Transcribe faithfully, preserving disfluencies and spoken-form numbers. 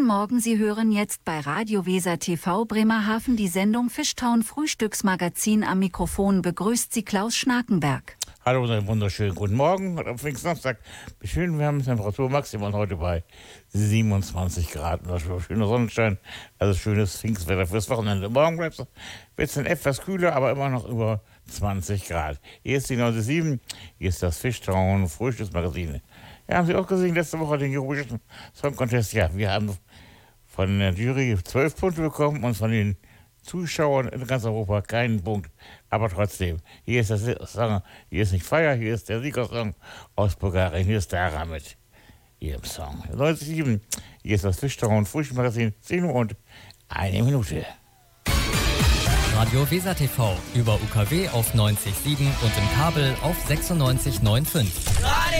Guten Morgen, Sie hören jetzt bei Radio Weser T V Bremerhaven die Sendung Fishtown Frühstücksmagazin. Am Mikrofon begrüßt Sie Klaus Schnakenberg. Hallo und einen wunderschönen guten Morgen. Am Pfingstsamstag, schön, wir haben eine Temperatur maximal heute bei siebenundzwanzig Grad. Das ist schöner Sonnenschein, also schönes Pfingstwetter fürs Wochenende. Morgen wird es dann etwas kühler, aber immer noch über zwanzig Grad. Hier ist die neunundsieben, hier ist das Fishtown Frühstücksmagazin. Ja, haben Sie auch gesehen, letzte Woche den Eurovision Song Contest? Ja, wir haben von der Jury zwölf Punkte bekommen und von den Zuschauern in ganz Europa keinen Punkt. Aber trotzdem, hier ist der Song, hier ist nicht Feier, hier ist der Siegersong aus Bulgarien, hier ist Dara mit ihrem Song. neunundsieben, hier ist das Fishtown Frühstücksmagazin, zehn Uhr und eine Minute. Radio Weser T V über U K W auf neunzig Komma sieben und im Kabel auf sechsundneunzig Komma fünfundneunzig.